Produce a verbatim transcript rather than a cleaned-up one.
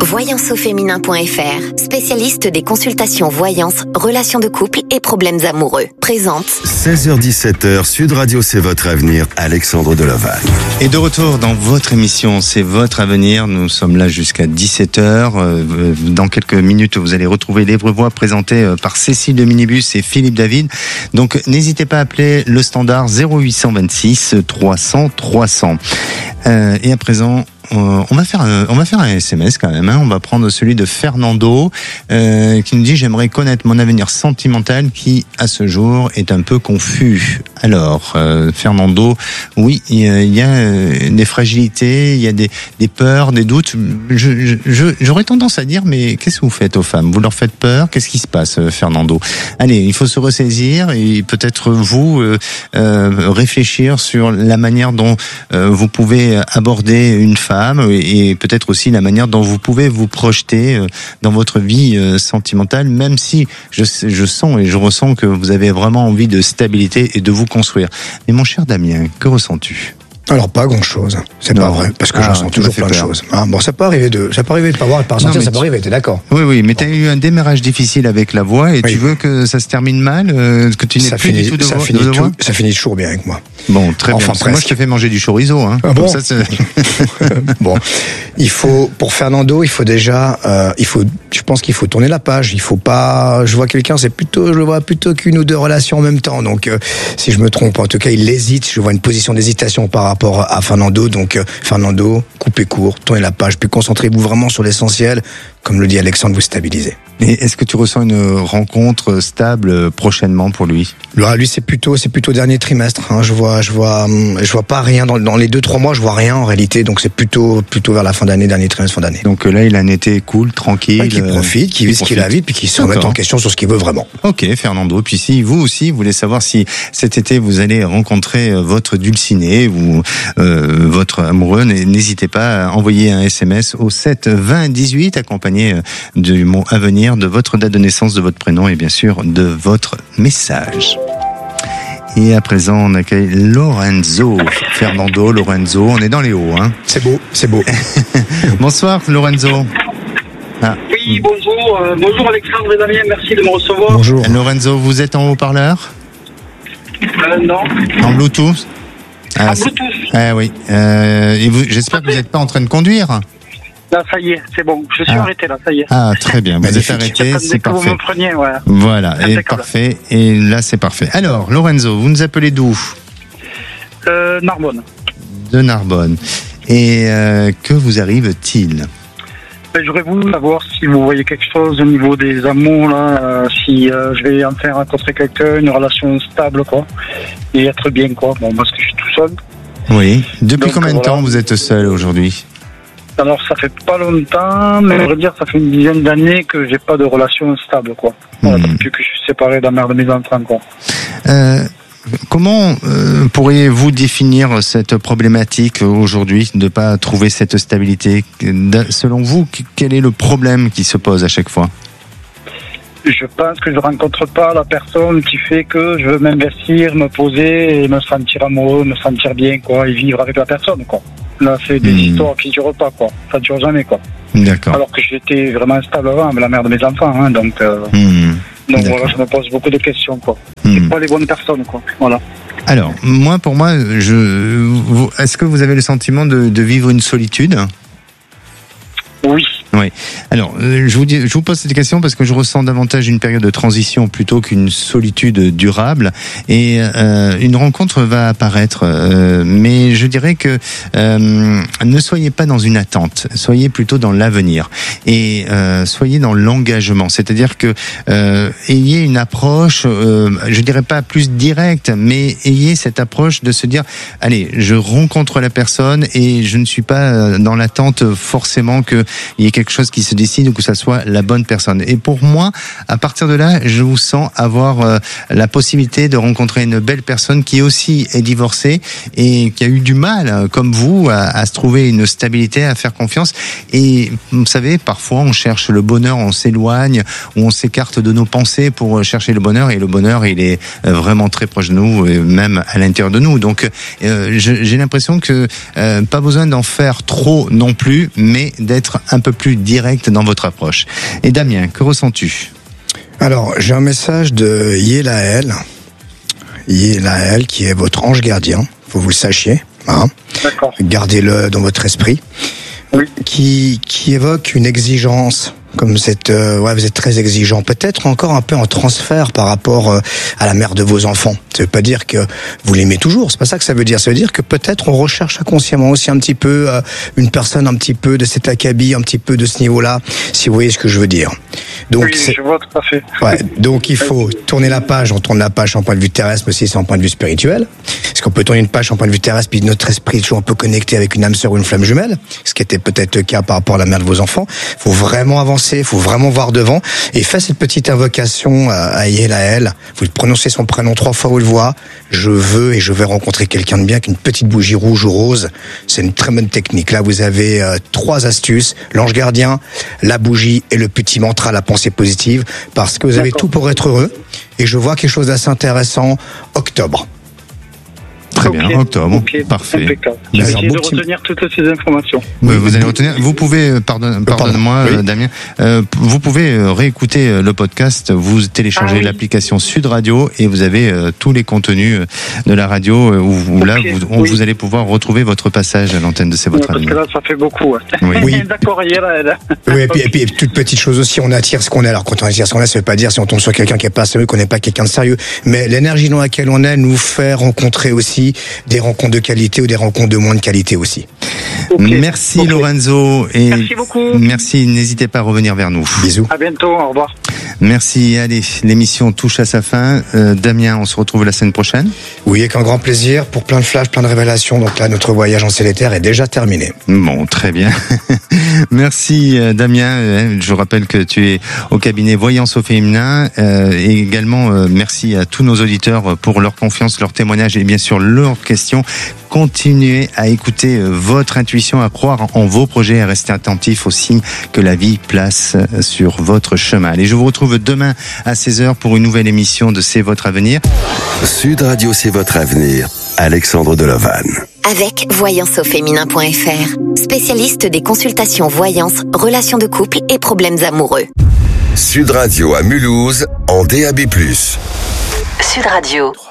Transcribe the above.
voyance au féminin point f r, spécialiste des consultations voyance, relations de couple et problèmes amoureux. Présente. seize heures dix-sept heures, Sud Radio, c'est votre avenir. Alexandre Deloval. Et de retour dans votre émission, c'est votre avenir. Nous sommes là jusqu'à dix-sept heures. Dans quelques minutes, vous allez retrouver l'Évreux présenté par Cécile de Minibus et Philippe David. Donc, n'hésitez pas à appeler le standard zéro huit cent vingt-six trois cents trois cents. Euh, et à présent, Euh, on va faire un, on va faire un S M S quand même. Hein. On va prendre celui de Fernando euh, qui nous dit: j'aimerais connaître mon avenir sentimental qui, à ce jour, est un peu confus. Alors, euh, Fernando, oui, il y a, il y a euh, des fragilités, il y a des, des peurs, des doutes. Je, je, j'aurais tendance à dire, mais qu'est-ce que vous faites aux femmes? Vous leur faites peur? Qu'est-ce qui se passe, Fernando? Allez, il faut se ressaisir et peut-être vous euh, euh, réfléchir sur la manière dont euh, vous pouvez aborder une femme. Et peut-être aussi la manière dont vous pouvez vous projeter dans votre vie sentimentale, même si je, je sens et je ressens que vous avez vraiment envie de stabilité et de vous construire. Mais mon cher Damien, que ressens-tu ? Alors pas grand-chose, c'est non. pas vrai, parce que ah, je sens toujours plein de choses. Hein, bon, ça peut arriver de, ça peut arriver de pas voir, de pas ressentir, ça peut arriver, t'es d'accord? Oui, oui, mais bon. T'as eu un démarrage difficile avec la voix et oui. Tu veux que ça se termine mal, euh, que tu n'aies ça plus finit, du tout de, ça voix, finit de tout, voix. Ça finit toujours bien avec moi. Bon, très enfin, bien. Moi, je te fais manger du chorizo, hein. Ah bon. Ça, c'est... Bon, il faut pour Fernando, il faut déjà, euh, il faut, je pense qu'il faut tourner la page. Il faut pas. Je vois quelqu'un, c'est plutôt, je le vois plutôt qu'une ou deux relations en même temps. Donc, euh, si je me trompe, en tout cas, il hésite. Je vois une position d'hésitation par rapport à Fernando. Donc, euh, Fernando, coupez court, tournez la page, puis concentrez-vous vraiment sur l'essentiel. Comme le dit Alexandre, vous stabilisez. Et est-ce que tu ressens une rencontre stable prochainement pour lui ? Là, lui, c'est plutôt, c'est plutôt dernier trimestre. Hein. Je vois, je vois, je vois pas rien dans, dans les deux trois mois. Je vois rien en réalité. Donc c'est plutôt, plutôt vers la fin d'année, dernier trimestre, fin d'année. Donc là, il a un été cool, tranquille. Ouais, qui profite, qui vit ce qu'il a vite, puis qui se remette en question sur ce qu'il veut vraiment. Ok, Fernando. Puis si vous aussi, vous voulez savoir si cet été vous allez rencontrer votre dulciné ou euh, votre amoureux, n'hésitez pas à envoyer un S M S au sept vingt dix-huit accompagné du mot avenir, de votre date de naissance, de votre prénom et bien sûr de votre message. Et à présent, on accueille Lorenzo. Fernando, Lorenzo, on est dans les hauts, hein. C'est beau, c'est beau. Bonsoir, Lorenzo. Ah. Oui, bonjour. Euh, bonjour Alexandre et Damien, merci de me recevoir. Bonjour. Lorenzo, vous êtes en haut-parleur ? euh, Non. En Bluetooth ? ah, En Bluetooth. Ah oui. Euh, et vous, j'espère que vous n'êtes pas en train de conduire ? Là, ça y est, c'est bon. Je suis ah. arrêté, là, ça y est. Ah, très bien. Vous êtes arrêté, c'est que parfait. Vous me preniez, ouais. Voilà, et parfait. Et là, c'est parfait. Alors, Lorenzo, vous nous appelez d'où ? Euh, Narbonne. De Narbonne. Et euh, que vous arrive-t-il ? Ben, j'aurais voulu savoir si vous voyez quelque chose au niveau des amours, là, euh, si euh, je vais enfin rencontrer quelqu'un, une relation stable, quoi, et être bien, quoi. Bon, parce que je suis tout seul. Oui. Depuis Donc, combien de voilà. temps vous êtes seul aujourd'hui ? Alors, ça fait pas longtemps, mais on va dire ça fait une dizaine d'années que j'ai pas de relation stable, quoi. Voilà, mmh. depuis que je suis séparé de la mère de mes enfants, quoi. Euh, comment euh, pourriez-vous définir cette problématique aujourd'hui de ne pas trouver cette stabilité ? Selon vous, quel est le problème qui se pose à chaque fois ? Je pense que je rencontre pas la personne qui fait que je veux m'investir, me poser et me sentir amoureux, me sentir bien, quoi, et vivre avec la personne, quoi. Là, c'est des mmh. histoires qui durent pas, quoi. Ça dure jamais, quoi. D'accord. Alors que j'étais vraiment stable avant, avec la mère de mes enfants, hein, donc. Euh, mmh. Donc voilà, je me pose beaucoup de questions, quoi. Mmh. C'est pas les bonnes personnes, quoi. Voilà. Alors, moi, pour moi, je, vous, est-ce que vous avez le sentiment de, de vivre une solitude ? Oui. Oui. Alors, euh, je vous dis, je vous pose cette question parce que je ressens davantage une période de transition plutôt qu'une solitude durable. Et euh, une rencontre va apparaître, euh, mais je dirais que euh, ne soyez pas dans une attente, soyez plutôt dans l'avenir et euh, soyez dans l'engagement. C'est-à-dire que euh, ayez une approche, euh, je dirais pas plus directe, mais ayez cette approche de se dire, allez, je rencontre la personne et je ne suis pas dans l'attente forcément que il y ait quelque chose qui se décide ou que ça soit la bonne personne. Et pour moi, à partir de là, je vous sens avoir euh, la possibilité de rencontrer une belle personne qui aussi est divorcée et qui a eu du mal, comme vous, à, à se trouver une stabilité, à faire confiance. Et vous savez, parfois on cherche le bonheur, on s'éloigne, ou on s'écarte de nos pensées pour chercher le bonheur. Et le bonheur, il est vraiment très proche de nous, même à l'intérieur de nous. Donc, euh, j'ai l'impression que euh, pas besoin d'en faire trop non plus, mais d'être un peu plus direct dans votre approche. Et Damien, que ressens-tu ? Alors, j'ai un message de Yélaël. Yélaël, qui est votre ange gardien. Faut que vous le sachiez. Hein. D'accord. Gardez-le dans votre esprit. Oui. Qui, qui évoque une exigence. Comme vous êtes, euh, ouais, vous êtes très exigeant. Peut-être encore un peu en transfert par rapport euh, à la mère de vos enfants. Ça veut pas dire que vous l'aimez toujours. C'est pas ça que ça veut dire. Ça veut dire que peut-être on recherche inconsciemment aussi un petit peu euh, une personne un petit peu de cet acabit, un petit peu de ce niveau-là. Si vous voyez ce que je veux dire. Donc, oui, c'est... je vois tout à fait. Ouais, donc il faut tourner la page. On tourne la page en point de vue terrestre, mais aussi c'est en point de vue spirituel. Parce qu'on peut tourner une page en point de vue terrestre, puis notre esprit est toujours un peu connecté avec une âme sœur ou une flamme jumelle, ce qui était peut-être le cas par rapport à la mère de vos enfants. Il faut vraiment avancer, il faut vraiment voir devant. Et faites cette petite invocation à Yélaël. Vous prononcez son prénom trois fois, vous le voyez. Je veux et je vais rencontrer quelqu'un de bien avec une petite bougie rouge ou rose. C'est une très bonne technique. Là, vous avez euh, trois astuces. L'ange gardien, la bougie et le petit mantra, la pensée positive. Parce que vous avez D'accord. tout pour être heureux. Et je vois quelque chose d'assez intéressant. Octobre. Très Ok, bien, octobre, ok, parfait. impeccable. Mais Je vais alors, essayer de beau petit- retenir toutes ces informations. Oui, vous allez retenir. Vous pouvez, pardonne, pardonne-moi, Oui. euh, Damien, euh, vous pouvez euh, réécouter euh, le podcast. Vous téléchargez Ah oui. l'application Sud Radio et vous avez euh, tous les contenus euh, de la radio euh, où, où là Ok, vous, on- oui. vous allez pouvoir retrouver votre passage à l'antenne de C'est Ouais, votre parce que avenir. là, ça fait beaucoup. hein. Oui. Oui. D'accord, Yélaël. Oui, et puis, et puis, toute petite chose aussi, on attire ce qu'on est. Alors, quand on attire ce qu'on est, ça veut pas dire si on tombe sur quelqu'un qui est pas sérieux, qu'on n'est pas quelqu'un de sérieux. Mais l'énergie dans laquelle on est nous fait rencontrer aussi des rencontres de qualité ou des rencontres de moins de qualité aussi. Ok. Merci Ok. Lorenzo et Merci beaucoup. merci. N'hésitez pas à revenir vers nous. Bisous. À bientôt, au revoir. Merci. Allez, l'émission touche à sa fin. Euh, Damien, on se retrouve la semaine prochaine. Oui, avec un grand plaisir pour plein de flashs, plein de révélations. Donc là, notre voyage en ciel et terre est déjà terminé. Bon, très bien. Merci euh, Damien. Euh, Je rappelle que tu es au cabinet Voyance au féminin. Euh, et également, euh, merci à tous nos auditeurs pour leur confiance, leur témoignage et bien sûr leurs questions. Continuez à écouter euh, votre intuition, à croire en vos projets, à rester attentif aux signes que la vie place euh, sur votre chemin. Allez, je vous retrouve demain à seize heures pour une nouvelle émission de C'est votre avenir. Sud Radio, c'est votre avenir. Alexandre Delovanne. Avec voyance au féminin point f r, spécialiste des consultations voyance, relations de couple et problèmes amoureux. Sud Radio à Mulhouse, en D A B plus. Sud Radio.